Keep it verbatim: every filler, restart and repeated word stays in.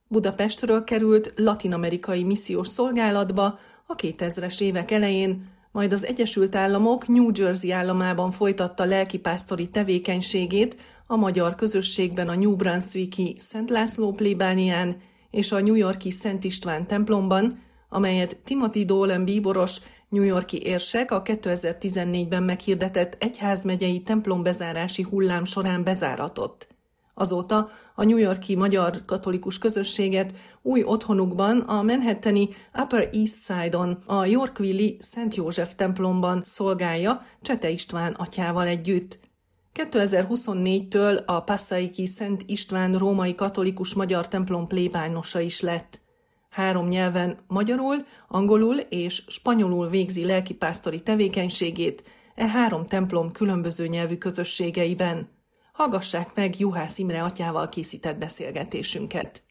Budapestről került latin-amerikai missziós szolgálatba a kétezres évek elején, majd az Egyesült Államok New Jersey államában folytatta lelkipásztori tevékenységét a magyar közösségben a New Brunswicki Szent László plébánián és a New York-i Szent István templomban, amelyet Timothy Dolan bíboros, New York-i érsek a kétezer-tizennégyben meghirdetett egyházmegyei templombezárási hullám során bezáratott. Azóta a New York-i magyar katolikus közösséget új otthonukban, a manhattani Upper East Side-on, a Yorkville-i Szent József templomban szolgálja Csete István atyával együtt. kétezer-huszonnégytől a Passaiki Szent István római katolikus magyar templom plébánosa is lett. Három nyelven, magyarul, angolul és spanyolul végzi lelkipásztori tevékenységét e három templom különböző nyelvű közösségeiben. Hallgassák meg Juhász Imre atyával készített beszélgetésünket.